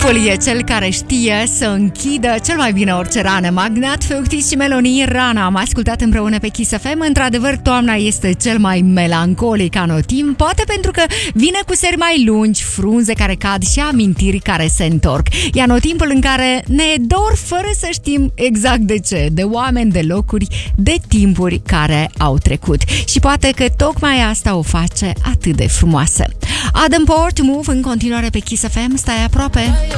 Timpul e cel care știe să închidă cel mai bine orice rană. Magnat, Feuctis și Melanie Rana am ascultat împreună pe Kiss FM. Într-adevăr, toamna este cel mai melancolic anotimp, poate pentru că vine cu seri mai lungi, frunze care cad și amintiri care se întorc. E anotimpul în care ne e dor fără să știm exact de ce, de oameni, de locuri, de timpuri care au trecut. Și poate că tocmai asta o face atât de frumoasă. Adam Port, Move în continuare pe Kiss FM, stai aproape.